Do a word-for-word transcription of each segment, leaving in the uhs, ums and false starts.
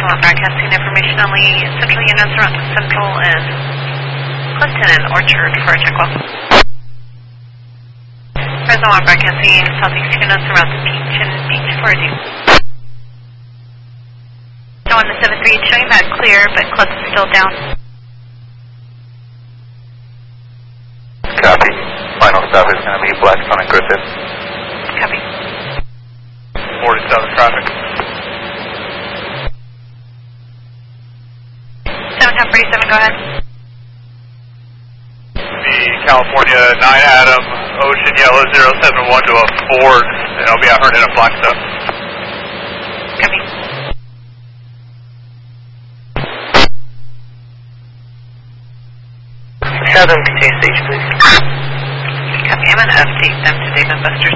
Fresno one broadcasting information only. Central units around Central and Clinton and Orchard for a check well. Fresno one broadcasting southeast units around Peach and Beach for a due. One to seven three, showing back clear, but Cliff is still down. Copy. Final stop is going to be Blackstone and Griffith. Copy. forty-seven traffic. seven ten forty-seven, go ahead. The California nine Adam, Ocean Yellow zero seven one to a Ford, and I'll be out running a Blackstone. Copy. Southern contain stage, please. Copy, I'm going to update them to Dave and Buster's.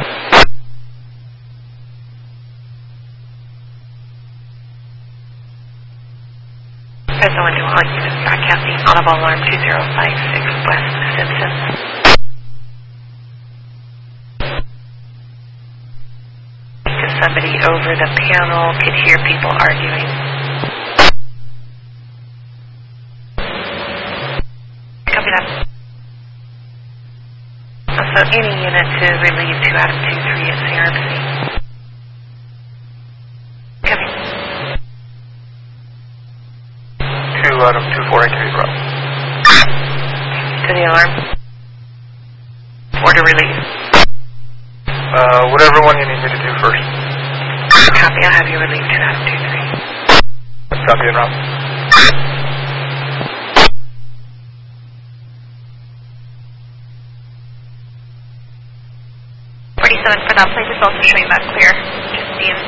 Fresno one to all units broadcasting audible alarm two zero five six West Simpson. Because somebody over the panel could hear people arguing. Copy that. Also, any unit to relieve two Adam two three at C R M C. Copy. two Adam two four eight three, bro. To the alarm. Or to relieve. Uh, whatever one you need me to do first. Copy, I'll have you relieve two Adam two three. Copy and route. forty-seven for that, please. It's also showing that clear. Just D M